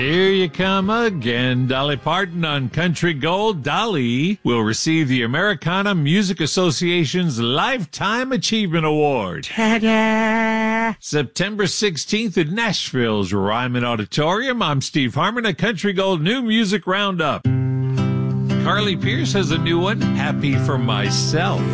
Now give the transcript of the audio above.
Here you come again. Dolly Parton on Country Gold. Dolly will receive the Americana Music Association's Lifetime Achievement Award. Ta-da! September 16th at Nashville's Ryman Auditorium. I'm Steve Harmon, a Country Gold New Music Roundup. Carly Pearce has a new one, Happy for Myself.